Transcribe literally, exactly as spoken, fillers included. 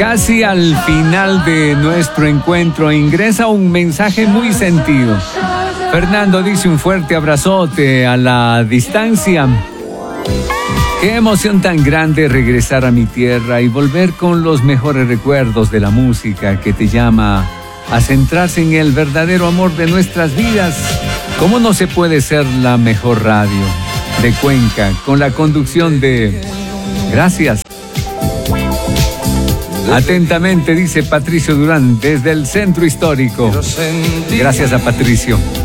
Casi al final de nuestro encuentro ingresa un mensaje muy sentido. Fernando dice: un fuerte abrazote a la distancia. Qué emoción tan grande regresar a mi tierra y volver con los mejores recuerdos de la música que te llama a centrarse en el verdadero amor de nuestras vidas. ¿Cómo no se puede ser la mejor radio de Cuenca con la conducción de... Gracias. Atentamente, dice Patricio Durán, desde el Centro Histórico. Gracias a Patricio.